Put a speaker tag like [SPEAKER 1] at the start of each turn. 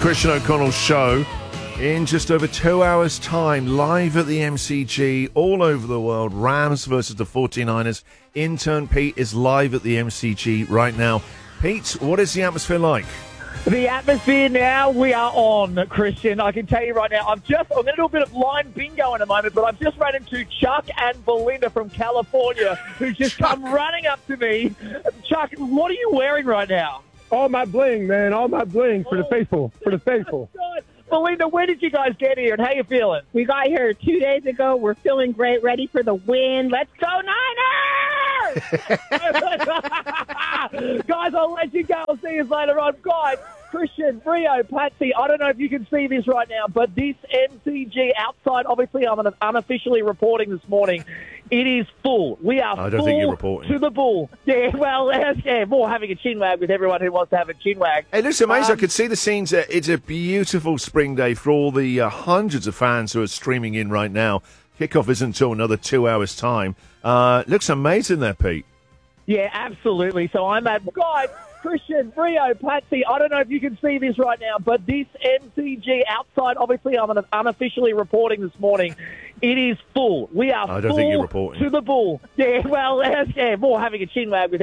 [SPEAKER 1] Christian O'Connell's show in just over 2 hours' time, live at the MCG, all over the world. Rams versus the 49ers. Intern Pete is live at the MCG right now. Pete, what is the atmosphere like?
[SPEAKER 2] The atmosphere now, we are on, Christian. I can tell you right now, I'm going to do a bit of line bingo in a moment, but I've just ran into Chuck and Belinda from California, who just come running up to me. Chuck, what are you wearing right now?
[SPEAKER 3] All my bling, man. All my bling for the faithful. For the faithful.
[SPEAKER 2] Belinda, where did you guys get here and how you feeling?
[SPEAKER 4] We got here 2 days ago. We're feeling great, ready for the win. Let's go, Niners!
[SPEAKER 2] Guys, I'll let you go. I'll see you later on. Guys, Christian, Rio, Patsy, I don't know if you can see this right now, but this MCG outside, obviously I'm unofficially reporting this morning, it is full. We are
[SPEAKER 1] I don't
[SPEAKER 2] full
[SPEAKER 1] think you're reporting.
[SPEAKER 2] to the bull. Yeah, well, yeah, more having a chinwag with everyone who wants to have a chinwag.
[SPEAKER 1] It looks amazing. I could see the scenes. It's a beautiful spring day for all the hundreds of fans who are streaming in right now. Kickoff isn't until another 2 hours' time. Looks amazing there, Pete.
[SPEAKER 2] Yeah, absolutely. So I'm at, guys, Christian, Rio, Patsy, I don't know if you can see this right now, but this MCG outside, obviously I'm unofficially reporting this morning, it is full. We are
[SPEAKER 1] I don't think you're
[SPEAKER 2] full
[SPEAKER 1] reporting.
[SPEAKER 2] to the bull. Yeah, well, yeah, more having a chinwag with